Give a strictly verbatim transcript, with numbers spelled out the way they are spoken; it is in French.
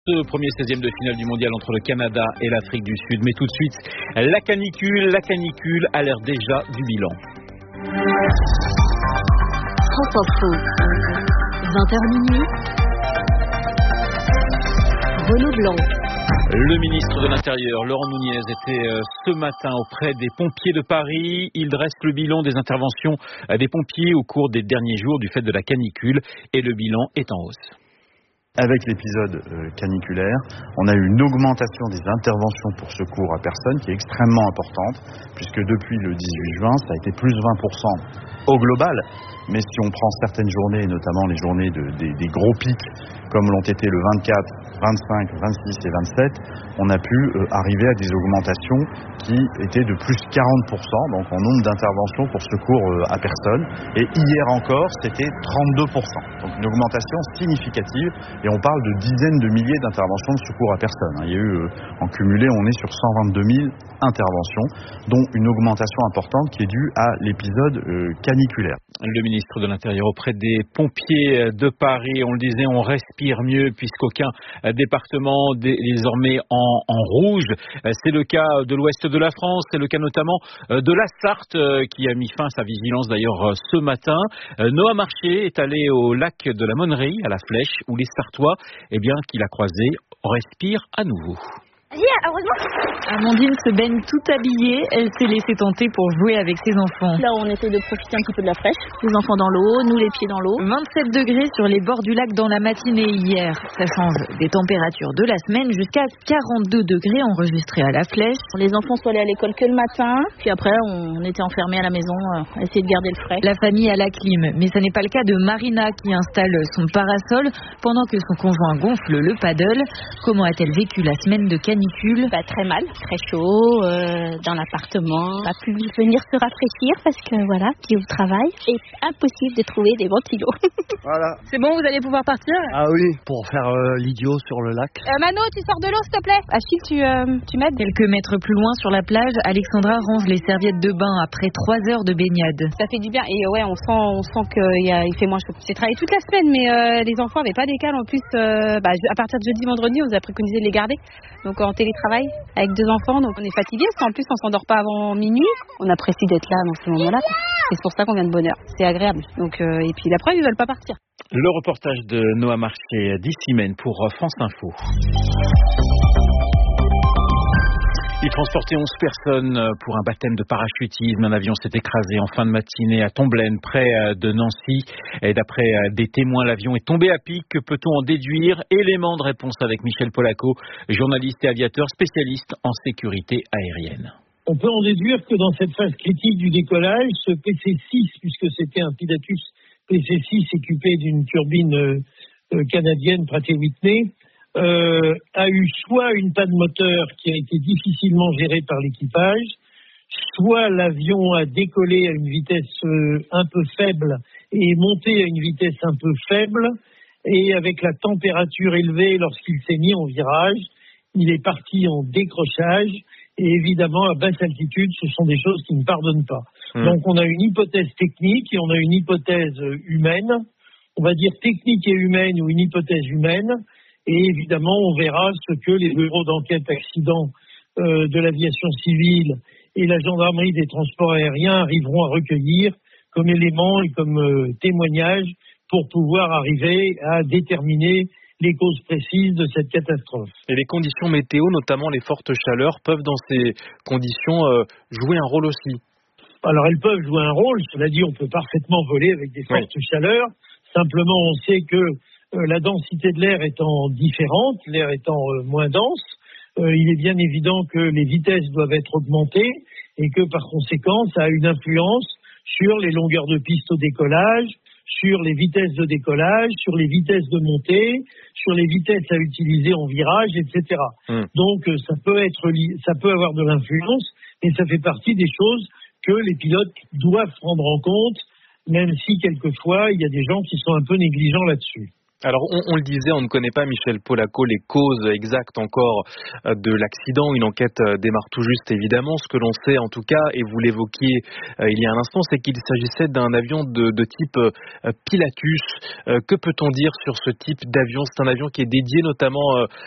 ce premier seizième de finale du mondial entre le Canada et l'Afrique du Sud. Mais tout de suite, la canicule, la canicule a l'air déjà du bilan. France Info, vingt heures minuit, Renaud Blanc. Le ministre de l'Intérieur, Laurent Nunez, était ce matin auprès des pompiers de Paris. Il dresse le bilan des interventions des pompiers au cours des derniers jours du fait de la canicule et le bilan est en hausse. Avec l'épisode euh, caniculaire, on a eu une augmentation des interventions pour secours à personne qui est extrêmement importante, puisque depuis le dix-huit juin, ça a été plus vingt pour cent au global. Mais si on prend certaines journées, notamment les journées de, des, des gros pics, comme l'ont été le vingt-quatre, vingt-cinq, vingt-six et vingt-sept, on a pu euh, arriver à des augmentations qui étaient de plus quarante pour cent, donc en nombre d'interventions pour secours euh, à personne. Et hier encore, c'était trente-deux pour cent. Donc une augmentation significative, et on parle de dizaines de milliers d'interventions de secours à personne. Il y a eu, euh, en cumulé, on est sur cent vingt-deux mille interventions, dont une augmentation importante qui est due à l'épisode euh, caniculaire. Le ministre de l'Intérieur auprès des pompiers de Paris, on le disait, on respire mieux puisqu'aucun département est désormais en, en rouge. C'est le cas de l'ouest de la France, c'est le cas notamment de la Sarthe qui a mis fin à sa vigilance d'ailleurs ce matin. Noah Marché est allé au lac de la Monnerie, à la Flèche, où les Sartois, eh bien, qu'il a croisés, respirent à nouveau. Amandine se baigne tout habillée. Elle s'est laissée tenter pour jouer avec ses enfants. Là, on essaie de profiter un petit peu de la fraîche. Les enfants dans l'eau, nous les pieds dans l'eau. vingt-sept degrés sur les bords du lac dans la matinée hier. Ça change des températures de la semaine jusqu'à quarante-deux degrés enregistrés à la Flèche. Les enfants sont allés à l'école que le matin. Puis après, on était enfermés à la maison à essayer de garder le frais. La famille a la clim. Mais ce n'est pas le cas de Marina qui installe son parasol pendant que son conjoint gonfle le paddle. Comment a-t-elle vécu la semaine de canicule? Bah, très mal, très chaud, euh, dans l'appartement. Pas pu venir se rafraîchir parce que voilà, puis au travail, c'est impossible de trouver des ventilos. Voilà. C'est bon, vous allez pouvoir partir? Ah oui, pour faire euh, l'idiot sur le lac. Euh, Mano, tu sors de l'eau s'il te plaît. Achille, tu, euh, tu m'aides? Quelques mètres plus loin sur la plage, Alexandra range les serviettes de bain après trois heures de baignade. Ça fait du bien et ouais, on sent, on sent qu'il y a, il fait moins chaud. J'ai travaillé toute la semaine, mais euh, les enfants n'avaient pas d'école en plus. Euh, bah, à partir de jeudi, vendredi, on nous a préconisé de les garder. Donc en télétravail avec deux enfants, donc on est fatigué parce qu'en plus on s'endort pas avant minuit. On apprécie d'être là dans ce moment-là. Quoi. Et c'est pour ça qu'on vient de bonne heure. C'est agréable. Donc euh, et puis la preuve, ils veulent pas partir. Le reportage de Noah Marché d'Issimène pour France Info. Il transportait onze personnes pour un baptême de parachutisme. Un avion s'est écrasé en fin de matinée à Tomblaine, près de Nancy. Et d'après des témoins, l'avion est tombé à pic. Que peut-on en déduire? Élément de réponse avec Michel Polaco, journaliste et aviateur spécialiste en sécurité aérienne. On peut en déduire que dans cette phase critique du décollage, ce P C six, puisque c'était un Pilatus P C six équipé d'une turbine euh, canadienne Pratt et Whitney, Euh, a eu soit une panne moteur qui a été difficilement gérée par l'équipage, soit l'avion a décollé à une vitesse euh, un peu faible et est monté à une vitesse un peu faible, et avec la température élevée lorsqu'il s'est mis en virage, il est parti en décrochage, et évidemment à basse altitude, ce sont des choses qui ne pardonnent pas. Mmh. Donc on a une hypothèse technique et on a une hypothèse humaine, on va dire technique et humaine ou une hypothèse humaine. Et évidemment, on verra ce que les bureaux d'enquête accident euh, de l'aviation civile et la gendarmerie des transports aériens arriveront à recueillir comme éléments et comme euh, témoignages pour pouvoir arriver à déterminer les causes précises de cette catastrophe. Et les conditions météo, notamment les fortes chaleurs, peuvent dans ces conditions euh, jouer un rôle aussi? Alors elles peuvent jouer un rôle, cela dit, on peut parfaitement voler avec des fortes oui. chaleurs. Simplement, on sait que Euh, la densité de l'air étant différente, l'air étant euh, moins dense, euh, il est bien évident que les vitesses doivent être augmentées et que par conséquent, ça a une influence sur les longueurs de piste au décollage, sur les vitesses de décollage, sur les vitesses de montée, sur les vitesses à utiliser en virage, et cetera. Mmh. Donc euh, ça peut être, li- ça peut avoir de l'influence, et ça fait partie des choses que les pilotes doivent prendre en compte, même si quelquefois il y a des gens qui sont un peu négligents là-dessus. Alors, on, on le disait, on ne connaît pas, Michel Polaco, les causes exactes encore euh, de l'accident. Une enquête euh, démarre tout juste, évidemment. Ce que l'on sait, en tout cas, et vous l'évoquiez euh, il y a un instant, c'est qu'il s'agissait d'un avion de, de type euh, Pilatus. Euh, que peut-on dire sur ce type d'avion? C'est un avion qui est dédié notamment euh,